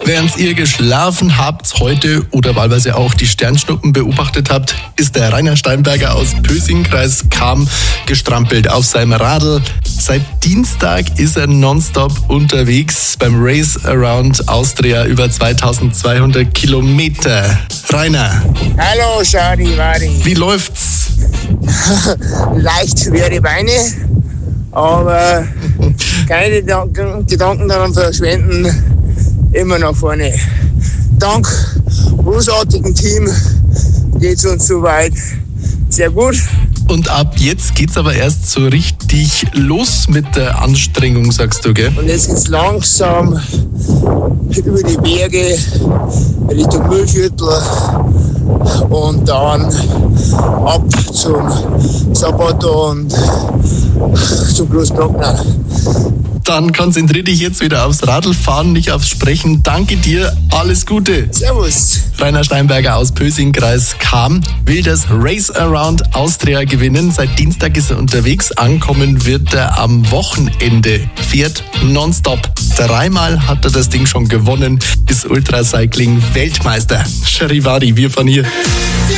Während ihr geschlafen habt heute oder wahlweise auch die Sternschnuppen beobachtet habt, ist der Rainer Steinberger aus Pösing, Kreis Cham, gestrampelt auf seinem Radl. Seit Dienstag ist er nonstop unterwegs beim Race Around Austria, über 2200 Kilometer. Rainer. Hallo, Schadi, Wadi. Wie läuft's? Leicht schwere Beine, aber keine Gedanken daran verschwenden, immer nach vorne. Dank großartigem Team geht's uns soweit sehr gut. Und ab jetzt geht's aber erst so richtig los mit der Anstrengung, sagst du, gell? Und jetzt geht's langsam über die Berge Richtung Mühlviertel und dann ab zum Sabato und zum Großbrockner. Dann konzentrier dich jetzt wieder aufs Radlfahren, nicht aufs Sprechen. Danke dir, alles Gute. Servus. Rainer Steinberger aus Pösing, Kreis Cham, will das Race Around Austria gewinnen. Seit Dienstag ist er unterwegs. Ankommen wird er am Wochenende. Fährt nonstop. 3-mal hat er das Ding schon gewonnen. Ist Ultracycling Weltmeister. Charivari, wir von hier.